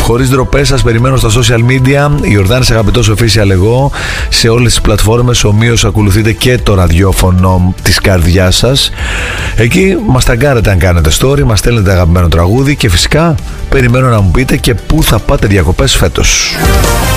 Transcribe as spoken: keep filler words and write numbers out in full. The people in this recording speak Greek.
Χωρίς ντροπές, σας περιμένω στα social media. Ιορδάνης Αγαπητός Official εγώ. Σε όλες τις πλατφόρμες ομοίως ακολουθείτε και το ραδιόφωνο της καρδιάς σας. Εκεί μας ταγκάρετε αν κάνετε story, μας στέλνετε αγαπημένο τραγούδι και φυσικά περιμένω να μου πείτε και πού θα πάτε διακοπές φέτος.